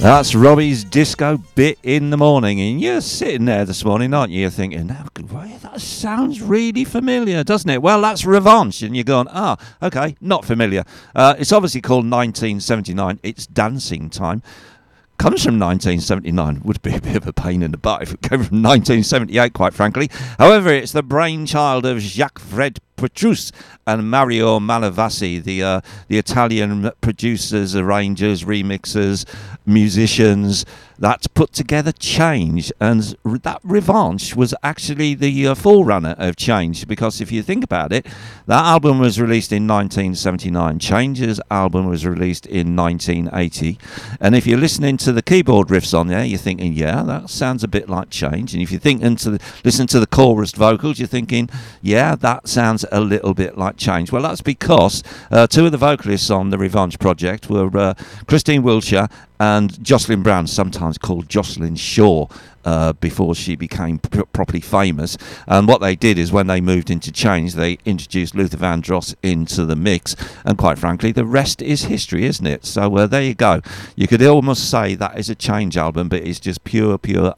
That's Robbie's Disco Bit in the Morning, and you're sitting there this morning, aren't you? You're thinking, that sounds really familiar, doesn't it? Well, that's Revanche, and you're going, okay, not familiar. It's obviously called 1979. It's dancing time. Comes from 1979. Would be a bit of a pain in the butt if it came from 1978, quite frankly. However, it's the brainchild of Jacques-Fred Petrus and Mario Malavasi, the Italian producers, arrangers, remixers, musicians that put together Change, and that Revanche was actually the forerunner of Change, because if you think about it, that album was released in 1979. Change's album was released in 1980, and if you're listening to the keyboard riffs on there, you're thinking, yeah, that sounds a bit like Change, and if you listen to the chorus vocals, you're thinking, yeah, that sounds a little bit like Change. Well, that's because two of the vocalists on the Revanche project were Christine Wiltshire and Jocelyn Brown, sometimes called Jocelyn Shaw, before she became properly famous. And what they did is, when they moved into Change, they introduced Luther Vandross into the mix, and quite frankly, the rest is history, isn't it? So there you go. You could almost say that is a Change album, but it's just pure